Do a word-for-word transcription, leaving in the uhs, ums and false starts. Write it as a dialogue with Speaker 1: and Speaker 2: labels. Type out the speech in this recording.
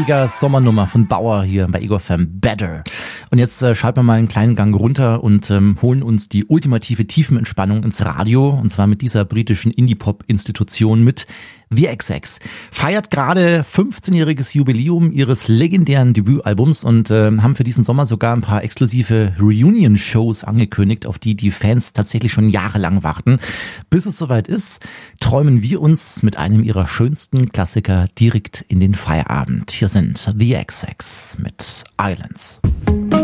Speaker 1: Mega Sommernummer von Bauer hier bei Ego F M, Better. Und jetzt äh, schalten wir mal einen kleinen Gang runter und ähm, holen uns die ultimative Tiefenentspannung ins Radio. Und zwar mit dieser britischen Indie-Pop-Institution mit The X X. Feiert gerade fünfzehnjähriges Jubiläum ihres legendären Debütalbums und äh, haben für diesen Sommer sogar ein paar exklusive Reunion-Shows angekündigt, auf die die Fans tatsächlich schon jahrelang warten. Bis es soweit ist, träumen wir uns mit einem ihrer schönsten Klassiker direkt in den Feierabend. Hier sind The X X mit Islands.